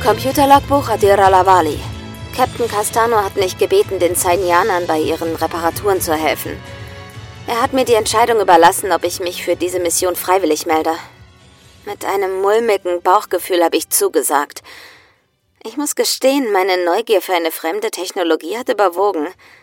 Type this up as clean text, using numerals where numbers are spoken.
Computerlogbuch Adira Lavali. Captain Castano hat mich gebeten, den Zainianern bei ihren Reparaturen zu helfen. Er hat mir die Entscheidung überlassen, ob ich mich für diese Mission freiwillig melde. Mit einem mulmigen Bauchgefühl habe ich zugesagt. Ich muss gestehen, meine Neugier für eine fremde Technologie hat überwogen.